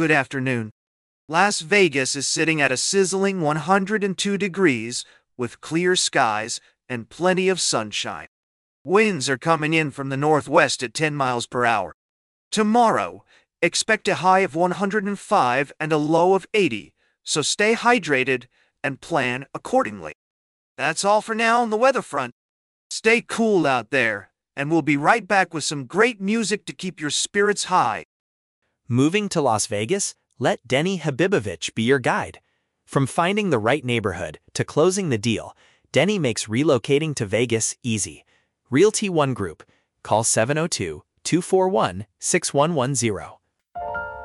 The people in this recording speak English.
good afternoon. Las Vegas is sitting at a sizzling 102 degrees with clear skies and plenty of sunshine. Winds are coming in from the northwest at 10 miles per hour. Tomorrow, expect a high of 105 and a low of 80, so stay hydrated and plan accordingly. That's all for now on the weather front. Stay cool out there, and we'll be right back with some great music to keep your spirits high. Moving to Las Vegas? Let Denny Habibovich be your guide. From finding the right neighborhood to closing the deal, Denny makes relocating to Vegas easy. Realty One Group. Call 702-241-6110.